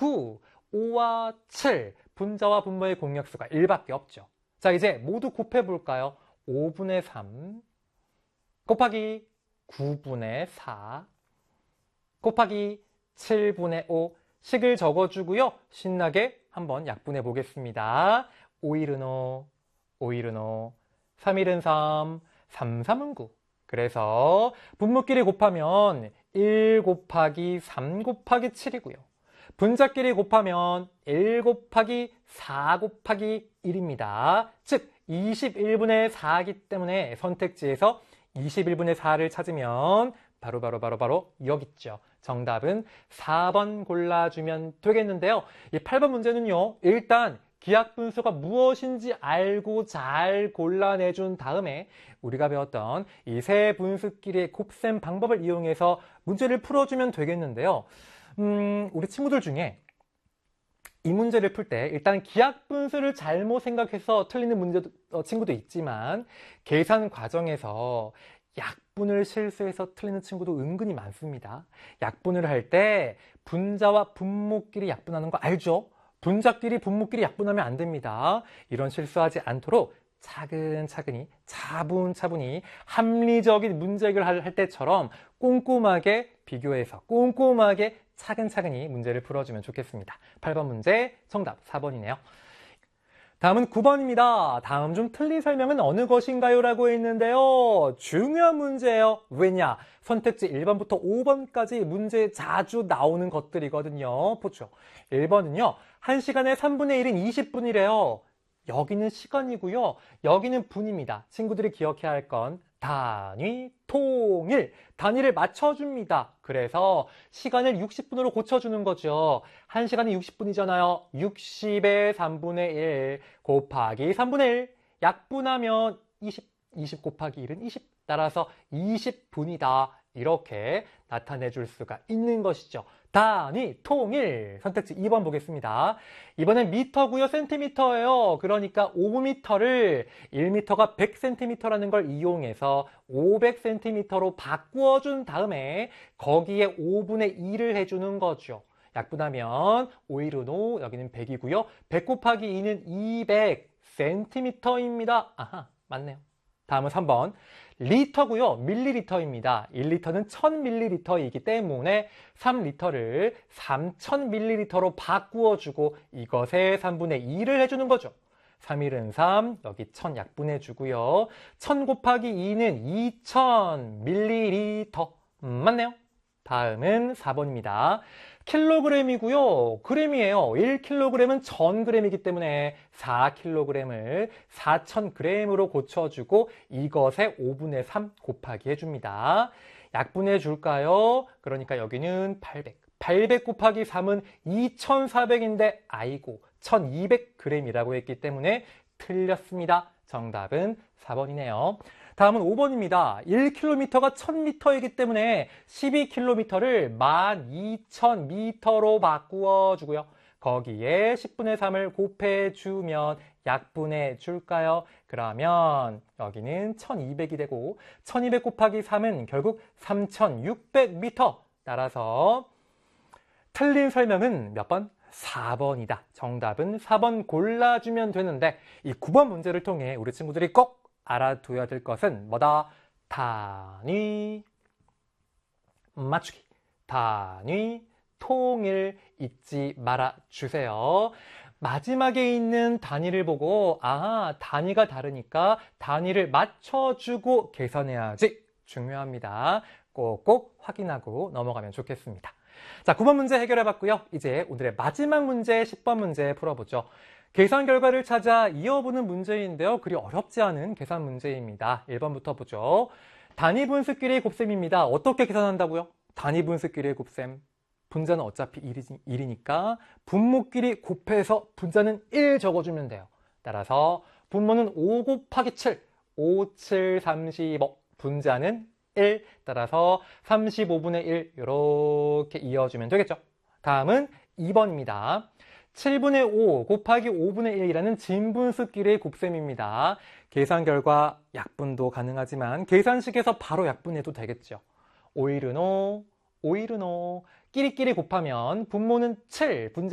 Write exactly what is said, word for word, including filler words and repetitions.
구, 오와 칠, 분자와 분모의 공약수가 일밖에 없죠. 자, 이제 모두 곱해볼까요? 오분의 삼 곱하기 구분의 사 곱하기 칠분의 오 식을 적어주고요. 신나게 한번 약분해 보겠습니다. 오일은 오, 오일은 오, 삼일은 삼, 삼삼은 구. 그래서 분모끼리 곱하면 일 곱하기 삼 곱하기 칠이고요. 분자끼리 곱하면 일 곱하기 사 곱하기 일입니다. 즉 이십일분의 사이기 때문에 선택지에서 이십일분의 사를 찾으면 바로 바로 바로 바로 여기 있죠. 정답은 사 번 골라주면 되겠는데요. 이 팔 번 문제는요. 일단 기하분수가 무엇인지 알고 잘 골라내준 다음에 우리가 배웠던 이 세 분수끼리의 곱셈 방법을 이용해서 문제를 풀어주면 되겠는데요. 음, 우리 친구들 중에 이 문제를 풀 때 일단 기하분수를 잘못 생각해서 틀리는 문제 어, 친구도 있지만 계산 과정에서 약분을 실수해서 틀리는 친구도 은근히 많습니다. 약분을 할 때 분자와 분모끼리 약분하는 거 알죠? 분자끼리 분모끼리 약분하면 안 됩니다. 이런 실수하지 않도록 차근차근히 차분차분히 합리적인 문제 해결을 할 때처럼 꼼꼼하게 비교해서 꼼꼼하게 차근차근히 문제를 풀어주면 좋겠습니다. 팔 번 문제 정답 사 번이네요. 다음은 구 번입니다. 다음 중 틀린 설명은 어느 것인가요? 라고 했는데요. 중요한 문제예요. 왜냐? 선택지 일 번부터 오 번까지 문제에 자주 나오는 것들이거든요. 보죠. 일 번은요. 한 시간에 삼분의 일은 이십 분이래요. 여기는 시간이고요. 여기는 분입니다. 친구들이 기억해야 할 건 단위, 통일, 단위를 맞춰줍니다. 그래서 시간을 육십 분으로 고쳐주는 거죠. 한 시간이 육십 분이잖아요. 육십의 삼분의 일 곱하기 삼분의 일 약분하면 이십, 이십 곱하기 일은 이십 따라서 이십 분이다. 이렇게 나타내줄 수가 있는 것이죠. 단위, 통일. 선택지 이 번 보겠습니다. 이번엔 미터고요. 센티미터예요. 그러니까 오 미터를 일 미터가 백 센티미터라는 걸 이용해서 오백 센티미터로 바꾸어준 다음에 거기에 오분의 이를 해주는 거죠. 약분하면 오일은 오, 여기는 백이고요. 백 곱하기 이는 이백 센티미터입니다. 아하, 맞네요. 다음은 삼 번. 리터고요. 밀리리터입니다. 일 리터는 천 밀리리터이기 때문에 삼 리터를 삼천 밀리리터로 바꾸어주고 이것의 삼분의 이를 해주는 거죠. 삼일은 삼, 여기 천 약분해주고요. 천 곱하기 이는 이천 밀리리터. 음, 맞네요. 다음은 사 번입니다. 킬로그램이고요. 그램이에요. 일 킬로그램은 천 그램이기 때문에 사 킬로그램을 사천 그램으로 고쳐주고 이것의 오분의 삼 곱하기 해줍니다. 약분해 줄까요? 그러니까 여기는 팔백. 팔백 곱하기 삼은 이천사백인데 아이고 천이백 그램이라고 했기 때문에 틀렸습니다. 정답은 사 번이네요. 다음은 오 번입니다. 일 킬로미터가 천 미터이기 때문에 십이 킬로미터를 만 이천 미터로 바꾸어 주고요. 거기에 십분의 삼을 곱해주면 약분해 줄까요? 그러면 여기는 천이백이 되고 천이백 곱하기 삼은 결국 삼천육백 미터. 따라서 틀린 설명은 몇 번? 사 번이다. 정답은 사 번 골라주면 되는데 이 구 번 문제를 통해 우리 친구들이 꼭 알아둬야 될 것은 뭐다? 단위 맞추기, 단위 통일 잊지 말아 주세요. 마지막에 있는 단위를 보고 아, 단위가 다르니까 단위를 맞춰주고 계산해야지. 중요합니다. 꼭꼭 확인하고 넘어가면 좋겠습니다. 자, 구 번 문제 해결해 봤고요. 이제 오늘의 마지막 문제 십 번 문제 풀어보죠. 계산 결과를 찾아 이어보는 문제인데요. 그리 어렵지 않은 계산 문제입니다. 일 번부터 보죠. 단위 분수끼리의 곱셈입니다. 어떻게 계산한다고요? 단위 분수끼리의 곱셈. 분자는 어차피 일이니까 분모끼리 곱해서 분자는 일 적어주면 돼요. 따라서 분모는 오 곱하기 칠, 오, 칠, 삼십오. 분자는 일. 따라서 삼십오분의 일 이렇게 이어주면 되겠죠. 다음은 이 번입니다. 칠분의 오 곱하기 오분의 일이라는 진분수끼리의 곱셈입니다. 계산 결과 약분도 가능하지만 계산식에서 바로 약분해도 되겠죠. 오일은 오, 오일은 오. 끼리끼리 곱하면 분모는 칠, 분자